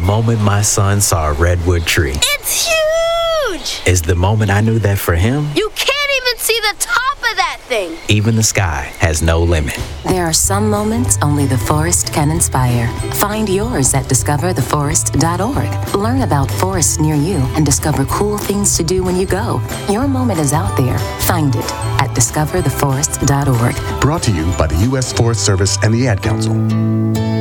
moment my son saw a redwood tree. It's huge! Is the moment I knew that for him, You can't even see the top of that thing. even the sky has no limit. There are some moments only the forest can inspire. Find yours at discovertheforest.org. Learn about forests near you and discover cool things to do when you go. Your moment is out there. Find it at discovertheforest.org. Brought to you by the U.S. Forest Service and the Ad Council.